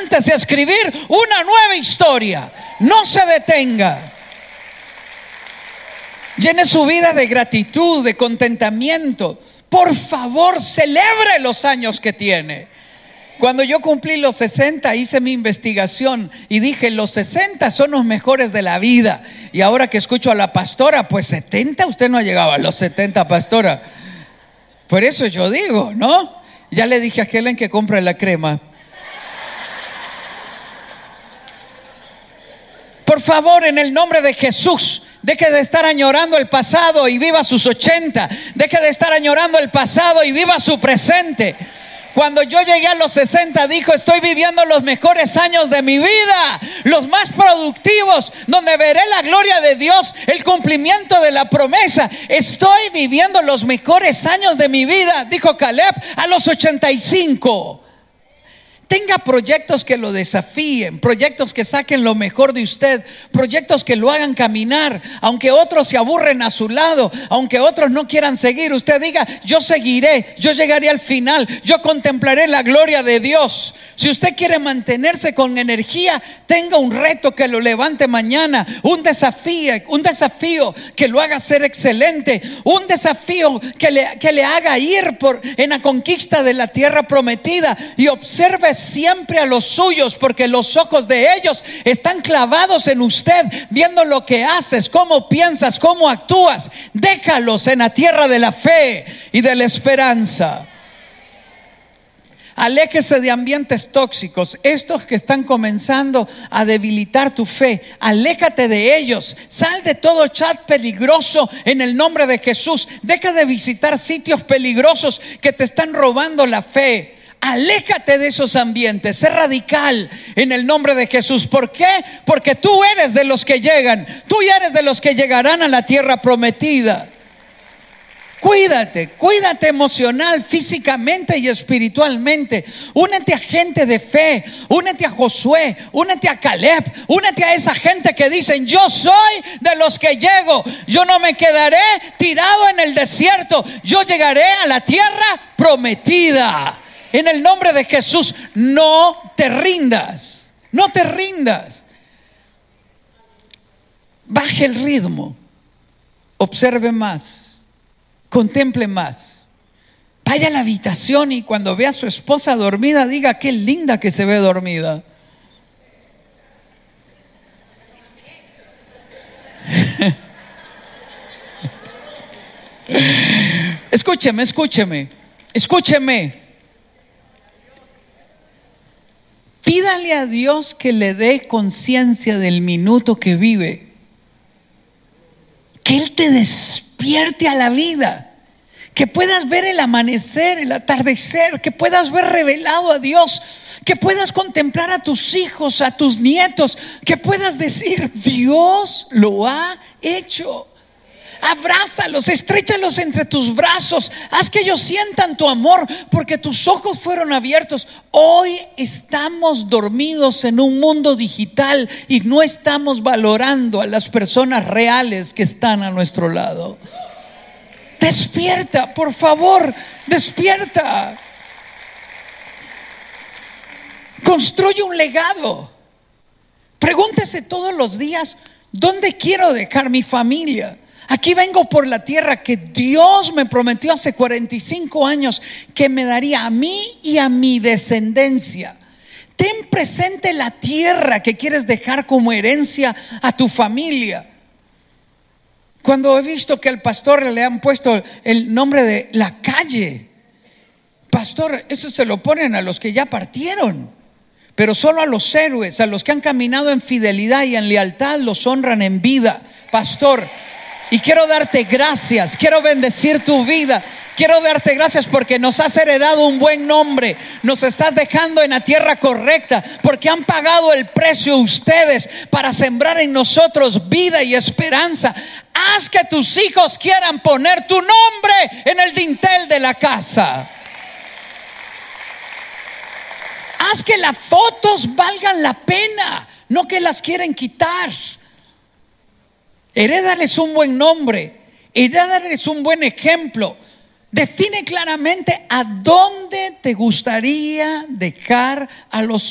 levántese a escribir una nueva historia. No se detenga. Llene su vida de gratitud, de contentamiento. Por favor, celebre los años que tiene. Cuando yo cumplí los 60, hice mi investigación y dije, los 60 son los mejores de la vida. Y ahora que escucho a la pastora, pues 70, usted no ha llegado a los 70, pastora. Por eso yo digo, ¿no? Ya le dije a Helen que compre la crema. Por favor, en el nombre de Jesús, deje de estar añorando el pasado y viva sus 80. Deje de estar añorando el pasado y viva su presente. Cuando yo llegué a los 60, dijo, estoy viviendo los mejores años de mi vida, los más productivos, donde veré la gloria de Dios, el cumplimiento de la promesa. Estoy viviendo los mejores años de mi vida, dijo Caleb, a los 85. Tenga proyectos que lo desafíen, proyectos que saquen lo mejor de usted, proyectos que lo hagan caminar. Aunque otros se aburren a su lado, aunque otros no quieran seguir, usted diga, yo seguiré, yo llegaré al final, yo contemplaré la gloria de Dios. Si usted quiere mantenerse con energía, tenga un reto que lo levante mañana, un desafío que lo haga ser excelente, un desafío que le haga ir en la conquista de la tierra prometida. Y observe siempre a los suyos, porque los ojos de ellos están clavados en usted, viendo lo que haces, cómo piensas, cómo actúas. Déjalos en la tierra de la fe y de la esperanza. Aléjese de ambientes tóxicos, estos que están comenzando a debilitar tu fe. Aléjate de ellos. Sal de todo chat peligroso en el nombre de Jesús. Deja de visitar sitios peligrosos que te están robando la fe. Aléjate de esos ambientes. Sé radical en el nombre de Jesús. ¿Por qué? Porque tú eres de los que llegan. Tú eres de los que llegarán a la tierra prometida. Cuídate emocional, físicamente y espiritualmente. Únete a gente de fe, únete a Josué, únete a Caleb, únete a esa gente que dicen, yo soy de los que llego. Yo no me quedaré tirado en el desierto, yo llegaré a la tierra prometida. En el nombre de Jesús, no te rindas, no te rindas. Baje el ritmo, observe más. Contemple más. Vaya a la habitación y cuando vea a su esposa dormida, diga, qué linda que se ve dormida. Escúcheme. Pídale a Dios que le dé conciencia del minuto que vive. Que Él te despierte a la vida, que puedas ver el amanecer, el atardecer, que puedas ver revelado a Dios, que puedas contemplar a tus hijos, a tus nietos, que puedas decir, Dios lo ha hecho. Abrázalos, estréchalos entre tus brazos, haz que ellos sientan tu amor, porque tus ojos fueron abiertos. Hoy estamos dormidos en un mundo digital y no estamos valorando a las personas reales que están a nuestro lado. Despierta, por favor, despierta. Construye un legado. Pregúntese todos los días, ¿dónde quiero dejar mi familia? Aquí vengo por la tierra que Dios me prometió hace 45 años que me daría a mí y a mi descendencia. Ten presente la tierra que quieres dejar como herencia a tu familia. Cuando he visto que al pastor le han puesto el nombre de la calle, pastor, eso se lo ponen a los que ya partieron, pero solo a los héroes, a los que han caminado en fidelidad y en lealtad, los honran en vida, pastor. Y quiero darte gracias, quiero bendecir tu vida, quiero darte gracias porque nos has heredado un buen nombre, nos estás dejando en la tierra correcta, porque han pagado el precio ustedes para sembrar en nosotros vida y esperanza. Haz que tus hijos quieran poner tu nombre en el dintel de la casa. Haz que las fotos valgan la pena, no que las quieren quitar. Herédales un buen nombre, herédales un buen ejemplo. Define claramente a dónde te gustaría dejar a los